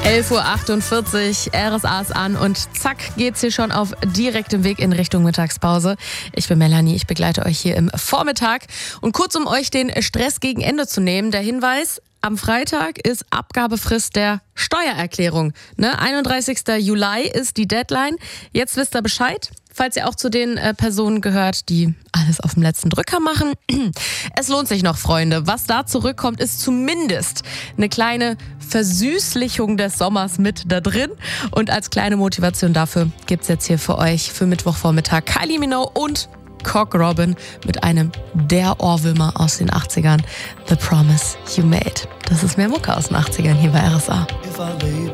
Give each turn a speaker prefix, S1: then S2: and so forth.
S1: 11.48 Uhr, RSA ist an und zack geht's hier schon auf direktem Weg in Richtung Mittagspause. Ich bin Melanie, ich begleite euch hier im Vormittag. Und kurz um euch den Stress gegen Ende zu nehmen, der Hinweis: Am Freitag ist Abgabefrist der Steuererklärung. 31. Juli ist die Deadline. Jetzt wisst ihr Bescheid. Falls ihr auch zu den Personen gehört, die alles auf dem letzten Drücker machen. Es lohnt sich noch, Freunde. Was da zurückkommt, ist zumindest eine kleine Versüßlichung des Sommers mit da drin. Und als kleine Motivation dafür gibt's jetzt hier für euch für Mittwochvormittag Kylie Minogue und Cock Robin mit einem der Ohrwürmer aus den 80ern. The Promise You Made. Das ist mehr Mucke aus den 80ern hier bei RSA.